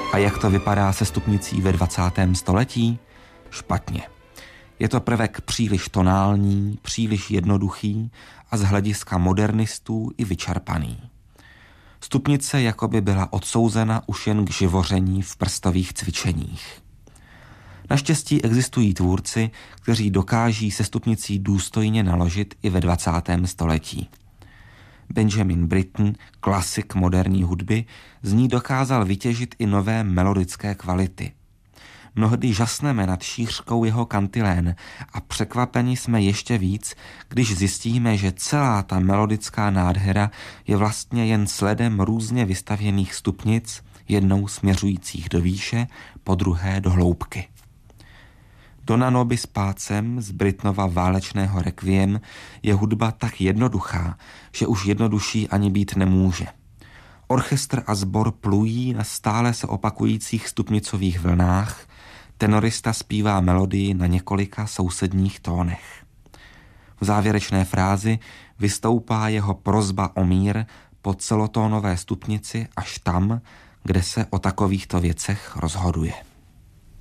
A jak to vypadá se stupnicí ve 20. století? Špatně. Je to prvek příliš tonální, příliš jednoduchý a z hlediska modernistů i vyčerpaný. Stupnice jakoby byla odsouzena už jen k živoření v prstových cvičeních. Naštěstí existují tvůrci, kteří dokáží se stupnicí důstojně naložit i ve 20. století. Benjamin Britten, klasik moderní hudby, z ní dokázal vytěžit i nové melodické kvality. Mnohdy žasneme nad šířkou jeho kantilén a překvapeni jsme ještě víc, když zjistíme, že celá ta melodická nádhera je vlastně jen sledem různě vystavěných stupnic, jednou směřujících do výše, po druhé do hloubky. Dona nobis pacem z Brittenova válečného requiem je hudba tak jednoduchá, že už jednodušší ani být nemůže. Orchestr a sbor plují na stále se opakujících stupnicových vlnách, tenorista zpívá melodii na několika sousedních tónech. V závěrečné frázi vystoupá jeho prosba o mír po celotónové stupnici až tam, kde se o takovýchto věcech rozhoduje.